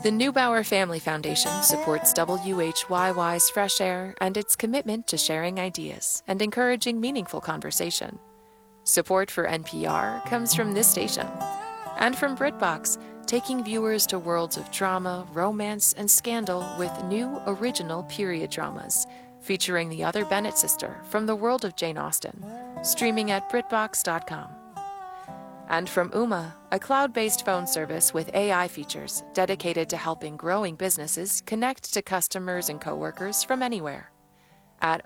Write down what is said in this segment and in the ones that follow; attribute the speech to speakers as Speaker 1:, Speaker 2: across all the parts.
Speaker 1: The Neubauer Family Foundation supports WHYY's Fresh Air and its commitment to sharing ideas and encouraging meaningful conversation. Support for NPR comes from this station and from BritBox, taking viewers to worlds of drama, romance, and scandal with new original period dramas featuring the other Bennett sister from the world of Jane Austen, streaming at BritBox.com. And from Ooma, a cloud-based phone service with AI features dedicated to helping growing businesses connect to customers and coworkers from anywhere. At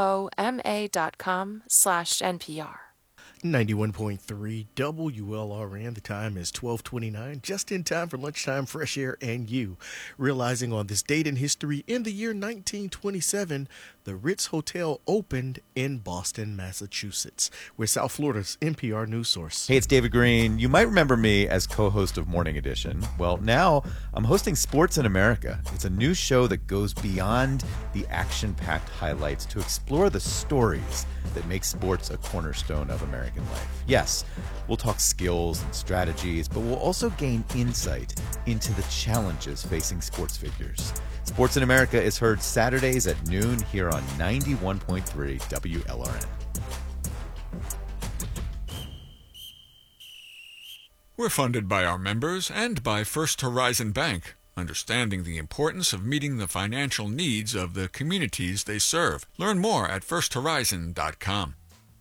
Speaker 1: ooma.com/NPR.
Speaker 2: 91.3 WLRN. The time is 12:29, just in time for lunchtime, fresh air, and you. Realizing on this date in history, in the year 1927, the Ritz Hotel opened in Boston, Massachusetts. We're South Florida's NPR news source.
Speaker 3: Hey, it's David Green. You might remember me as co-host of Morning Edition. Well, now I'm hosting Sports in America. It's a new show that goes beyond the action-packed highlights to explore the stories that make sports a cornerstone of American life. Yes, we'll talk skills and strategies, but we'll also gain insight into the challenges facing sports figures. Sports in America is heard Saturdays at noon here on 91.3 WLRN.
Speaker 4: We're funded by our members and by First Horizon Bank, understanding the importance of meeting the financial needs of the communities they serve. Learn more at firsthorizon.com.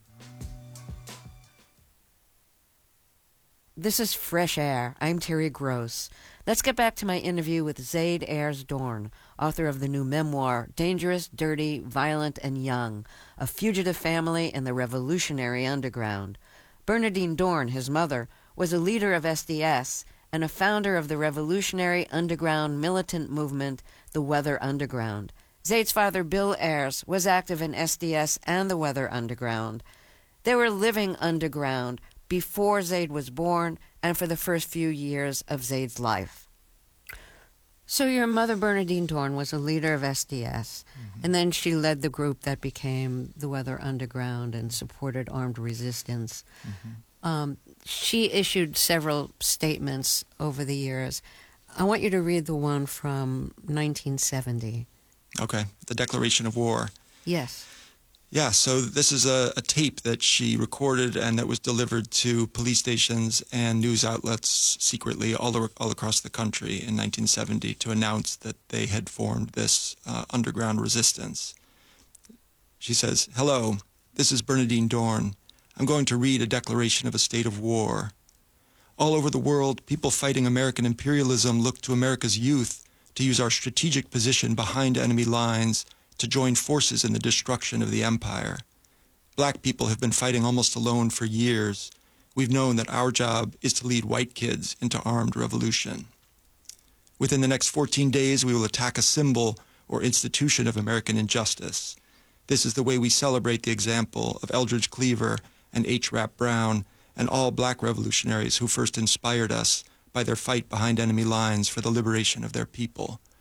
Speaker 5: This is Fresh Air. I'm Terry Gross. Let's get back to my interview with Zaid Ayers Dorn, author of the new memoir, Dangerous, Dirty, Violent, and Young, A Fugitive Family in the Revolutionary Underground. Bernardine Dorn, his mother, was a leader of SDS and a founder of the revolutionary underground militant movement, the Weather Underground. Zaid's father, Bill Ayers, was active in SDS and the Weather Underground. They were living underground before Zaid was born and for the first few years of Zaid's life. So your mother, Bernardine Dorn, was a leader of SDS, and then she led the group that became the Weather Underground and supported armed resistance. She issued several statements over the years. I want you to read the one from 1970.
Speaker 6: Okay, the Declaration of War.
Speaker 5: Yes.
Speaker 6: Yeah, so this is a tape that she recorded and that was delivered to police stations and news outlets secretly all across the country in 1970 to announce that they had formed this underground resistance. She says, "Hello, this is Bernardine Dorn. I'm going to read a declaration of a state of war. All over the world, people fighting American imperialism look to America's youth to use our strategic position behind enemy lines to join forces in the destruction of the empire. Black people have been fighting almost alone for years. We've known that our job is to lead white kids into armed revolution. Within the next 14 days, we will attack a symbol or institution of American injustice. This is the way we celebrate the example of Eldridge Cleaver and H. Rap Brown and all black revolutionaries who first inspired us by their fight behind enemy lines for the liberation of their people.